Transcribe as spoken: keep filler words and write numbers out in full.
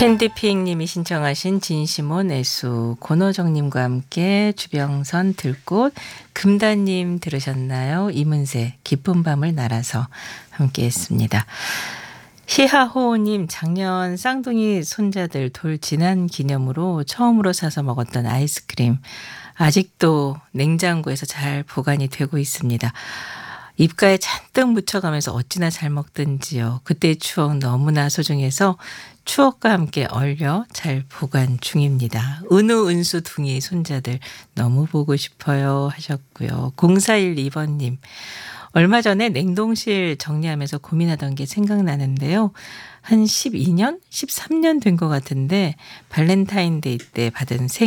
캔디핑님이 신청하신 진시몬 애수, 권호정님과 함께 주병선 들꽃, 금단님 들으셨나요? 이문세 깊은 밤을 날아서 함께했습니다. 희하호님, 작년 쌍둥이 손자들 돌 지난 기념으로 처음으로 사서 먹었던 아이스크림 아직도 냉장고에서 잘 보관이 되고 있습니다. 입가에 잔뜩 묻혀가면서 어찌나 잘 먹든지요. 그때의 추억 너무나 소중해서 추억과 함께 얼려 잘 보관 중입니다. 은우, 은수 둥이 손자들 너무 보고 싶어요 하셨고요. 공사일이 번님, 얼마 전에 냉동실 정리하면서 고민하던 게 생각나는데요. 한 십이 년? 십삼 년 된 것 같은데 발렌타인데이 때 받은 생